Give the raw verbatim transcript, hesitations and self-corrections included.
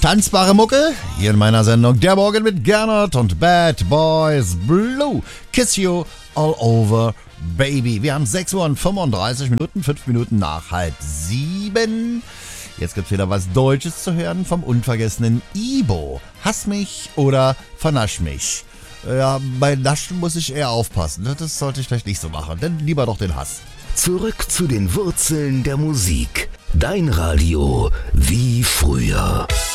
Tanzbare Mucke, hier in meiner Sendung Der Morgen mit Gernot und Bad Boys Blue. Kiss you all over, baby. Wir haben sechs Uhr und fünfunddreißig Minuten, fünf Minuten nach halb sieben. Jetzt gibt's wieder was Deutsches zu hören vom unvergessenen Ibo. Hass mich oder vernasch mich. Ja, bei Naschen muss ich eher aufpassen. Das sollte ich vielleicht nicht so machen, denn lieber doch den Hass. Zurück zu den Wurzeln der Musik. Dein Radio wie früher.